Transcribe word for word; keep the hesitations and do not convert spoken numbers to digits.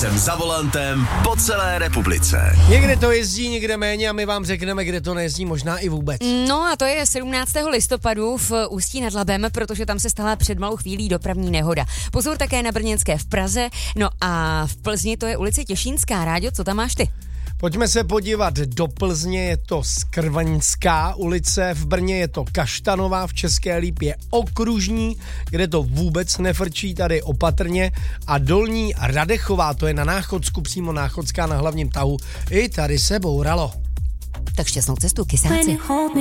jsem za volantem po celé republice. Někde to jezdí, někde méně a my vám řekneme, kde to nejezdí, možná i vůbec. No a to je sedmnáctého listopadu v Ústí nad Labem, protože tam se stala před malou chvílí dopravní nehoda. Pozor také na Brněnské v Praze, no a v Plzni to je ulice Těšínská. Ráďo, co tam máš ty? Pojďme se podívat do Plzně, je to Skrvaňská ulice, v Brně je to Kaštanová, v České Lípě Okružní, kde to vůbec nefrčí, tady opatrně, a Dolní Radechová, to je na Náchodsku, přímo Náchodská na hlavním tahu, i tady se bouralo. Tak šťastnou cestu, kysáci.